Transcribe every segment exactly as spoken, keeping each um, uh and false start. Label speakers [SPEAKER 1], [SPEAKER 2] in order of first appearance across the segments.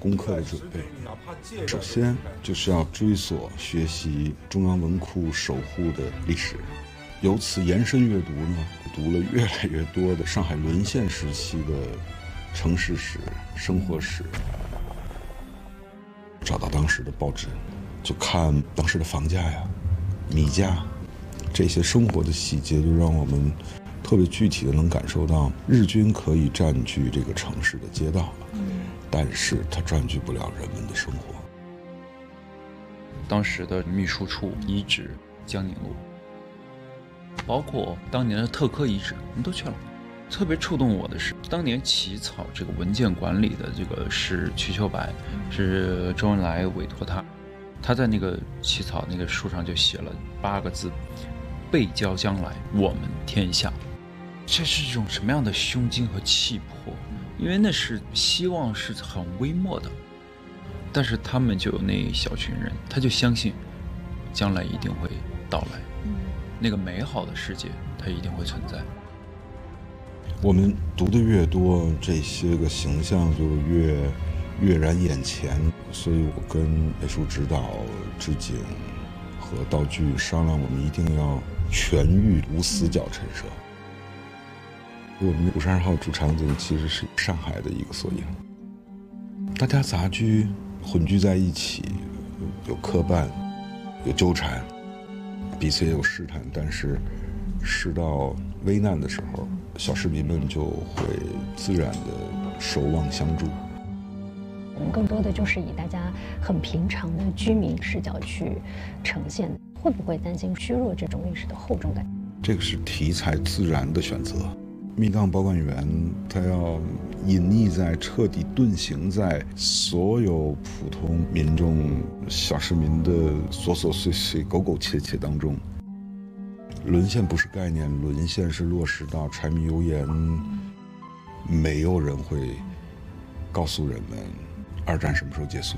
[SPEAKER 1] 功课的准备。首先就是要追索学习中央文库守护的历史，由此延伸阅读呢，读了越来越多的上海沦陷时期的城市史、生活史。找到当时的报纸，就看当时的房价呀、米价，这些生活的细节，就让我们特别具体的能感受到，日军可以占据这个城市的街道，但是它占据不了人们的生活。
[SPEAKER 2] 当时的秘书处遗址江宁路，包括当年的特科遗址，我们都去了。特别触动我的是，当年起草这个文件管理的这个是瞿秋白，是周恩来委托他，他在那个起草那个书上就写了八个字：背交将来，我们天下。这是一种什么样的胸襟和气魄？因为那是希望是很微末的，但是他们就有那一小群人，他就相信将来一定会到来，那个美好的世界它一定会存在。
[SPEAKER 1] 我们读的越多，这些个形象就越跃然眼前，所以我跟美术指导、置景和道具商量，我们一定要全域无死角陈设。我们五十二号主场景其实是上海的一个缩影，大家杂居混居在一起，有磕绊，有纠缠，彼此也有试探，但是事到危难的时候，小市民们就会自然的守望相助。
[SPEAKER 3] 我们更多的就是以大家很平常的居民视角去呈现，会不会担心削弱这种历史的厚重感？
[SPEAKER 1] 这个是题材自然的选择。密档保管员他要隐匿在、彻底遁形在所有普通民众、小市民的琐琐碎碎、苟苟切切当中。沦陷不是概念，沦陷是落实到柴米油盐。没有人会告诉人们二战什么时候结束。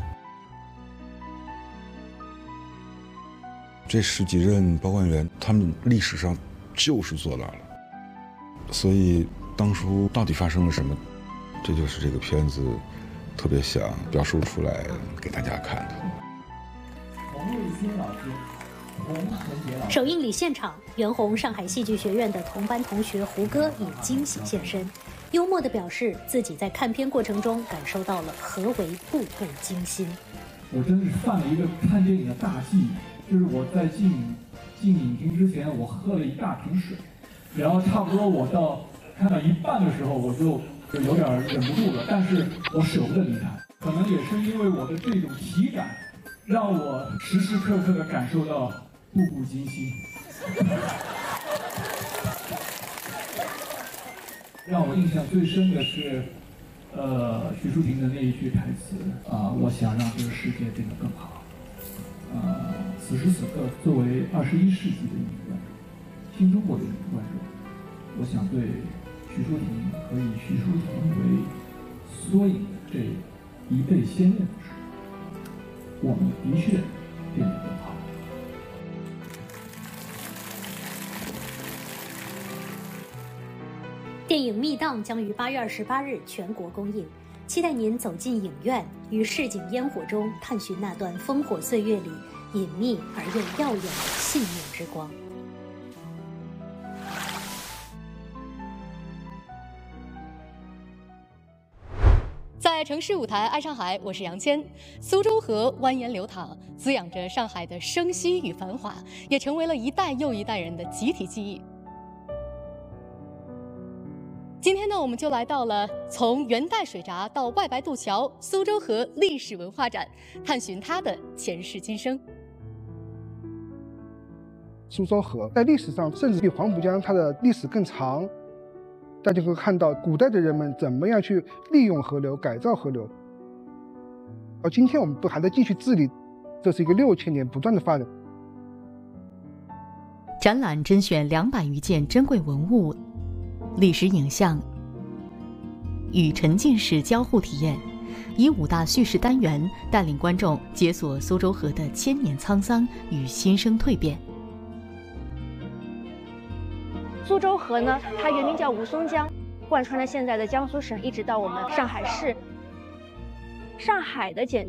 [SPEAKER 1] 这十几任保管员，他们历史上就是做到了。所以当初到底发生了什么，这就是这个片子特别想表述出来给大家看的。
[SPEAKER 4] 洪卫星老师，洪承杰老师。
[SPEAKER 5] 首映礼现场，袁弘上海戏剧学院的同班同学胡歌以惊喜现身，幽默地表示自己在看片过程中感受到了何为步步惊心。
[SPEAKER 4] 我真是犯了一个看电影的大忌，就是我在进进影厅之前，我喝了一大瓶水。然后差不多我到看到一半的时候，我就就有点忍不住了，但是我舍不得离开。可能也是因为我的这种体感，让我时时刻刻地感受到步步惊心。让我印象最深的是，呃，徐淑婷的那一句台词啊、呃，我想让这个世界变得更好。呃，此时此刻，作为二十一世纪的影观众，新中国的影观众，我想对徐淑婷和以徐淑婷为缩影的这一辈先烈们说，我们的确变得更好。
[SPEAKER 5] 电影《密档》将于八月二十八日全国公映，期待您走进影院，于市井烟火中探寻那段烽火岁月里隐秘而又耀眼的信念之光。
[SPEAKER 6] 在城市舞台爱上海，我是杨谦。苏州河蜿蜒流淌，滋养着上海的生息与繁华，也成为了一代又一代人的集体记忆。今天呢，我们就来到了从元代水闸到外白渡桥苏州河历史文化展，探寻它的前世今生。
[SPEAKER 7] 苏州河在历史上甚至比黄浦江它的历史更长。大家会看到古代的人们怎么样去利用河流、改造河流。而今天我们都还在继续治理，这是一个六千年不断的发展。
[SPEAKER 8] 展览甄选两百余件珍贵文物、历史影像，与沉浸式交互体验，以五大叙事单元带领观众解锁苏州河的千年沧桑与新生蜕变。
[SPEAKER 9] 苏州河呢，它原名叫吴淞江，贯穿了现在的江苏省，一直到我们上海市。 上海的简